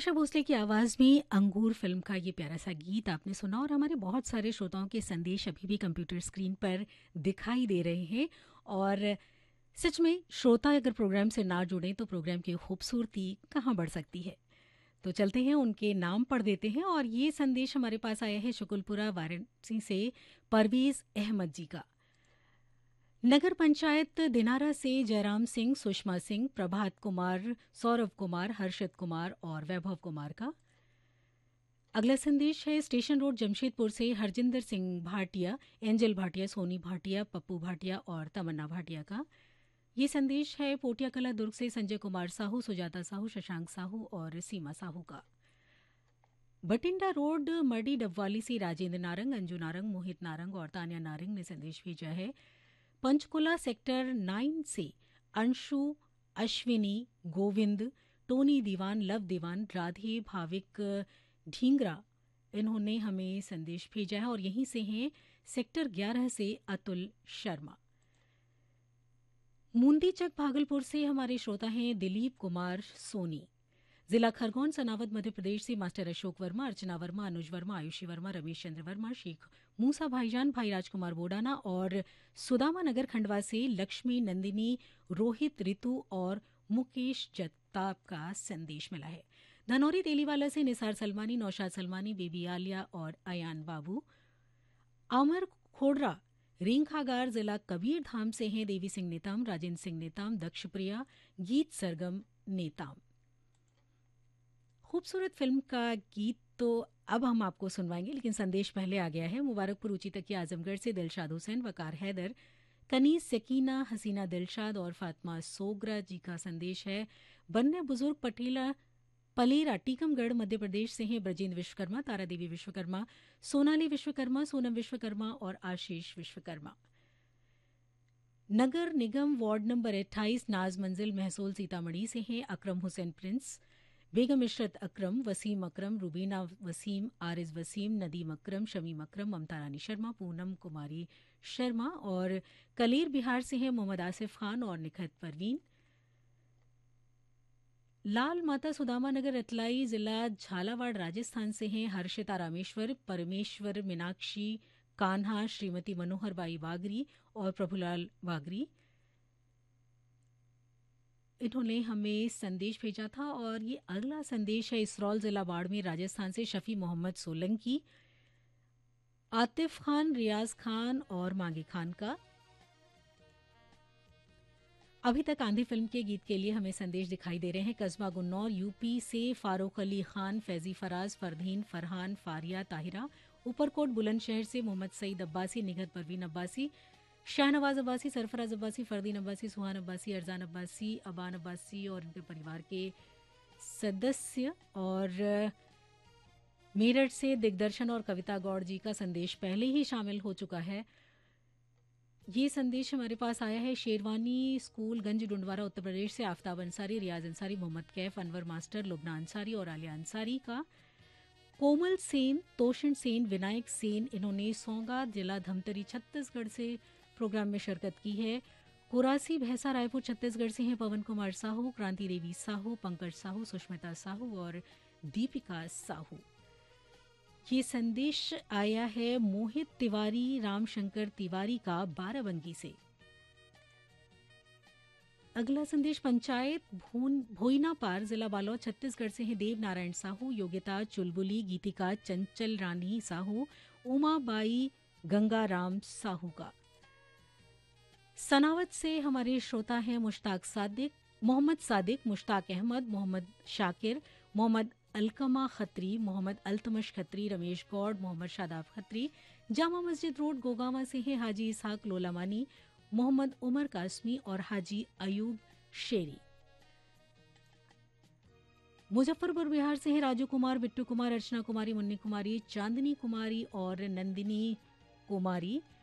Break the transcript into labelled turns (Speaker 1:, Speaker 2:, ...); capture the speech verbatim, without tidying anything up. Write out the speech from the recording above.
Speaker 1: आशा भोसले की आवाज़ में अंगूर फिल्म का ये प्यारा सा गीत आपने सुना और हमारे बहुत सारे श्रोताओं के संदेश अभी भी कंप्यूटर स्क्रीन पर दिखाई दे रहे हैं। और सच में श्रोता अगर प्रोग्राम से ना जुड़ें तो प्रोग्राम की खूबसूरती कहाँ बढ़ सकती है। तो चलते हैं, उनके नाम पढ़ देते हैं। और ये संदेश हमारे पास आया है शुकुलपुरा वाराणसी से परवेज़ अहमद जी का। नगर पंचायत दिनारा से जयराम सिंह, सुषमा सिंह, प्रभात कुमार, सौरभ कुमार, हर्षद कुमार और वैभव कुमार का। अगला संदेश है स्टेशन रोड जमशेदपुर से हरजिंदर सिंह भाटिया, एंजल भाटिया, सोनी भाटिया, पप्पू भाटिया और तमन्ना भाटिया का। ये संदेश है पोटिया कला दुर्ग से संजय कुमार साहू, सुजाता साहू, शशांक साहू और सीमा साहू का। बटिंडा रोड मर्डी डबवाली से राजेंद्र नारंग, अंजू नारंग, मोहित नारंग और तान्या नारंग ने संदेश भेजा है। पंचकुला सेक्टर नाइन से अंशु, अश्विनी, गोविंद, टोनी दीवान, लव दीवान, राधे, भाविक ढींगरा, इन्होंने हमें संदेश भेजा है। और यहीं से हैं सेक्टर ग्यारह से अतुल शर्मा। मूंदीचक भागलपुर से हमारे श्रोता हैं दिलीप कुमार सोनी। जिला खरगोन सनावद मध्य प्रदेश से मास्टर अशोक वर्मा, अर्चना वर्मा, अनुज वर्मा, आयुषी वर्मा, रमेश चंद्र वर्मा, शेख मूसा भाईजान, भाई राजकुमार बोडाना और सुदामा नगर खंडवा से लक्ष्मी, नंदिनी, रोहित, रितु और मुकेश जगताप का संदेश मिला है। धनौरी तेलीवाला से निसार सलमानी, नौशाद सलमानी, बेबी आलिया और अयान बाबू। अमर खोडरा रेंखागार जिला कबीर धाम से हैं देवी सिंह नेताम, राजेंद्र सिंह नेताम, दक्ष प्रिया, गीत सरगम नेताम। खूबसूरत फिल्म का गीत तो अब हम आपको सुनवाएंगे, लेकिन संदेश पहले आ गया है। मुबारकपुर ऊंची तक आजमगढ़ से दिलशाद हुसैन, वकार हैदर, कनीस, सकीना, हसीना दिलशाद और फातिमा सोगरा जी का संदेश है। बन्ने बुजुर्ग पटेला पलेरा टीकमगढ़ मध्य प्रदेश से हैं ब्रजेंद्र विश्वकर्मा, तारा देवी विश्वकर्मा, सोनाली विश्वकर्मा, सोनम विश्वकर्मा और आशीष विश्वकर्मा। नगर निगम वार्ड नंबर अट्ठाईस नाज मंजिल महसूल सीतामढ़ी से हैं अकरम हुसैन प्रिंस, बेगम इशरत अकरम, वसीम अकरम, रुबीना वसीम, आरिज वसीम, नदीम अकरम, शमीम अकरम, ममता रानी शर्मा, पूनम कुमारी शर्मा। और कलेर बिहार से हैं मोहम्मद आसिफ खान और निखत परवीन। लाल माता सुदामा नगर रतलाई जिला झालावाड़ राजस्थान से हैं हर्षिता रामेश्वर, परमेश्वर, मीनाक्षी, कान्हा, श्रीमती मनोहर बाई वागरी और प्रभुलाल वागरी, इन्होंने हमें संदेश भेजा था। और ये अगला संदेश है इसरौल जिला बाड़मेर राजस्थान से शफी मोहम्मद सोलंकी, आतिफ खान, रियाज खान और मांगी खान का। अभी तक आंधी फिल्म के गीत के लिए हमें संदेश दिखाई दे रहे हैं कस्बा गुन्नौर यूपी से फारूक अली खान, फैजी फराज, फरदीन, फरहान, फारिया, ताहिरा, ऊपरकोट बुलंदशहर से मोहम्मद सईद अब्बासी, निगत परवीन अब्बासी, शाहनवाज अब्बासी, सरफराज अब्बासी, फरदीन अब्बासी, सुहान अब्बासी, अरजान अब्बासी, अबान अब्बासी और उनके परिवार के सदस्य। और मेरठ से दिग्दर्शन और कविता गौड़ जी का संदेश पहले ही शामिल हो चुका है। ये संदेश हमारे पास आया है शेरवानी स्कूल गंज डुंडवारा उत्तर प्रदेश से आफताब अंसारी, रियाज अंसारी, मोहम्मद कैफ, अनवर मास्टर, लुबना अंसारी और आलिया अंसारी का। कोमल सेन, तोषण सेन, विनायक सेन, इन्होंने सोंगा जिला धमतरी छत्तीसगढ़ से प्रोग्राम में शिरकत की है। कुरासी भैंसा रायपुर छत्तीसगढ़ से हैं पवन कुमार साहू, क्रांति देवी साहू, पंकज साहू, सुष्मिता साहू और दीपिका साहू। ये संदेश आया है मोहित तिवारी, रामशंकर तिवारी का बाराबंकी से। अगला संदेश पंचायत भोन भोइना पार जिला बालोद छत्तीसगढ़ से हैं देव नारायण साहू, योग्यता चुलबुली, गीतिका चंचल रानी साहू, उमाबाई गंगाराम साहू का। सनावत से हमारे श्रोता हैं मुश्ताक सादिक, मोहम्मद सादिक, मुश्ताक अहमद, मोहम्मद शाकिर, मोहम्मद अलकमा खत्री, मोहम्मद अल्तमश खत्री, रमेश गौड़, मोहम्मद शादाब खत्री। जामा मस्जिद रोड गोगावा से हैं हाजी इसहाक लोलामानी, मोहम्मद उमर कासमी और हाजी अयूब शेरी। मुजफ्फरपुर बिहार से हैं राजू कुमार, बिट्टू कुमार, अर्चना कुमारी, मुन्नी कुमारी, चांदनी कुमारी और नंदिनी कुमारी।